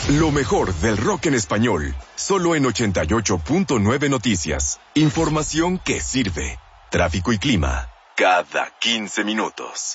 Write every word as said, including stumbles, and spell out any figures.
Lo mejor del rock en español, solo en ochenta y ocho punto nueve Noticias. Información que sirve. Tráfico y clima, cada quince minutos.